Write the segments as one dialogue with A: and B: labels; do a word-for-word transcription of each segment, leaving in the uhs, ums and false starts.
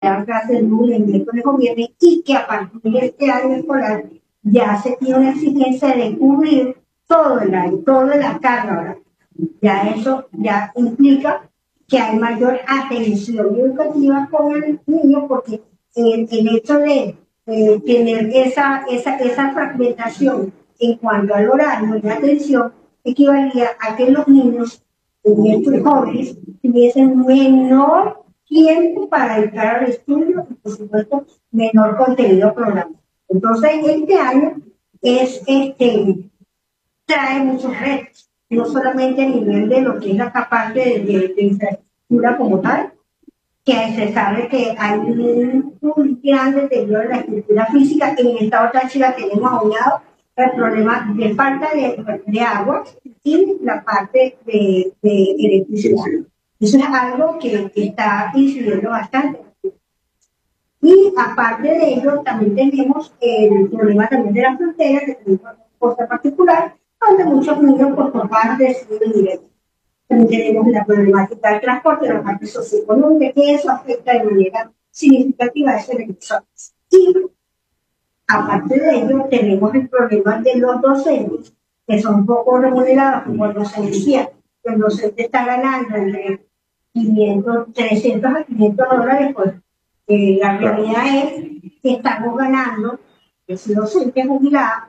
A: dar clases el lunes, el miércoles o viernes, y que a partir de este año escolar ya se tiene una exigencia de cubrir todo el año, toda la carga horaria. Ya eso ya implica que hay mayor atención educativa con el niño, porque eh, el hecho de eh, tener esa, esa, esa fragmentación en cuanto al horario de atención equivalía a que los niños y estos jóvenes tuviesen menor tiempo para dedicar al estudio y, por supuesto, menor contenido programado. Entonces, este año es, este, trae muchos retos, no solamente a nivel de lo que es la parte de, de, de infraestructura como tal, que se sabe que hay un, un gran deterioro en la estructura física. En esta otra Táchira tenemos aunado el problema de falta de, de agua y la parte de, de electricidad. Eso es algo que, que está incidiendo bastante. Y aparte de ello, también tenemos el problema también de la frontera, que tenemos una cosa particular, donde muchos niños por papás deciden ir. También tenemos la problemática del transporte, la parte socioeconómica, que eso afecta de manera significativa a esos recursos. Y aparte de ello, tenemos el problema de los docentes, que son poco remunerados, como nos decía, el docente está ganando entre quinientos, trescientos a quinientos dólares, pues eh, la realidad es que estamos ganando, ese docente jubilado,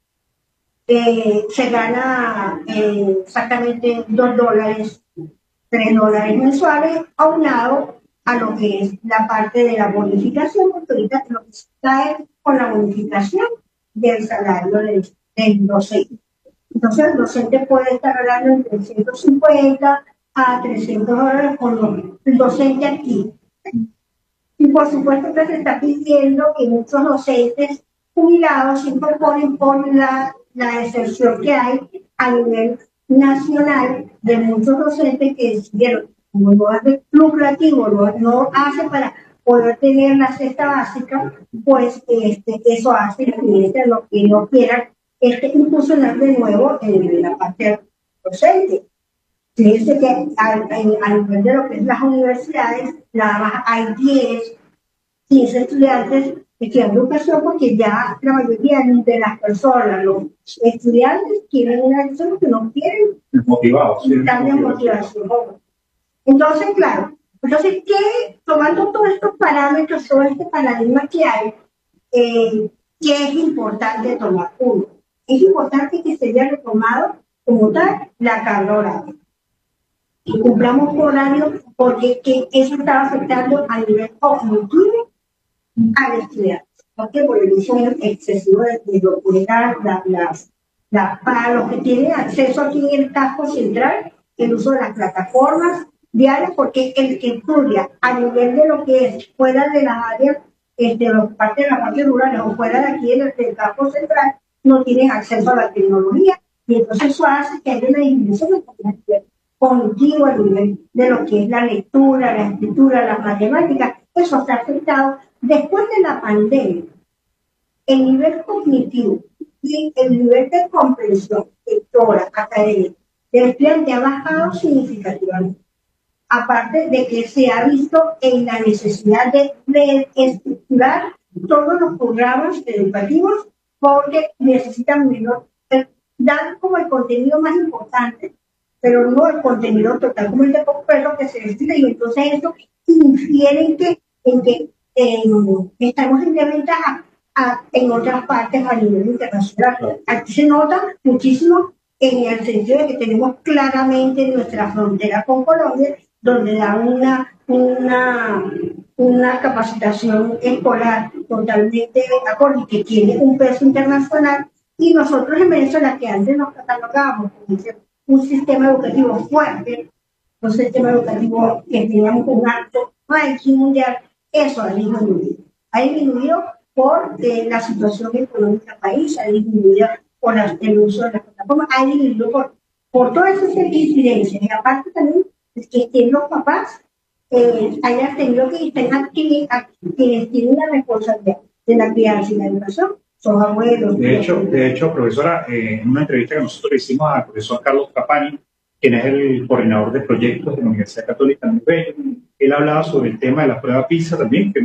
A: eh, se gana eh, exactamente dos dólares, tres dólares mensuales, aunado a lo que es la parte de la bonificación, porque ahorita lo que se está es con la bonificación del salario del, del docente. Entonces el docente puede estar ganando entre ciento cincuenta a trescientos dólares con el docente aquí. Y por supuesto que se está pidiendo que muchos docentes jubilados se incorporen por la, la excepción que hay a nivel nacional de muchos docentes que decidieron, como no es lucrativo, no, no hace para poder tener la cesta básica, pues este, eso hace que lo que no quieran este, incursionar de nuevo en la parte docente. Fíjense que a, a nivel de lo que es las universidades, nada más hay diez, quince estudiantes estudiando educación, porque ya la mayoría de las personas, los estudiantes, quieren una educación que no quieren,
B: motivados, sí,
A: están de motivación. Entonces, claro, entonces, ¿qué, tomando todos estos parámetros, todo este paradigma que hay, eh, ¿qué es importante tomar? Uno, es importante que se haya retomado como tal la carga horaria. Y cumplamos con horario, porque que eso estaba afectando a nivel cognitivo al estudiante. Porque por el uso excesivo de, de lo que era la, la, la, para los que tienen acceso aquí en el casco central, el uso de las plataformas diarias, porque el que estudia a nivel de lo que es fuera de las áreas, de los partes de las partes rurales o fuera de aquí en el, del campo central, no tienen acceso a la tecnología, y entonces eso hace que haya una disminución de cognitivo a nivel de lo que es la lectura, la escritura, las matemáticas. Eso está afectado después de la pandemia. El nivel cognitivo y el nivel de comprensión lectora académica del estudiante ha bajado significativamente. Aparte de que se ha visto en la necesidad de reestructurar todos los programas educativos, porque necesitan menor, dar como el contenido más importante, pero no el contenido total como el de completo que se necesita, y entonces esto infiere en que, en que en, estamos en desventaja a, en otras partes a nivel internacional. Aquí se nota muchísimo en el sentido de que tenemos claramente nuestra frontera con Colombia, donde da una, una, una capacitación escolar totalmente acorde, que tiene un peso internacional, y nosotros en Venezuela, que antes nos catalogábamos como un sistema educativo fuerte, un sistema educativo que teníamos un alto ranking mundial, eso ha disminuido. Ha disminuido por eh, la situación económica del país, ha disminuido por la, el uso de las plataformas, ha disminuido por, por todas esas incidencias. Y aparte también es que estén los papás, eh, hayan tenido que estén aquí, quienes tienen la responsabilidad de la crianza y la educación. Son abuelos.
B: De hecho, de hecho profesora, eh, en una entrevista que nosotros le hicimos al profesor Carlos Trapani, quien es el coordinador de proyectos de la Universidad Católica de Bello. Él hablaba sobre el tema de la prueba PISA también, que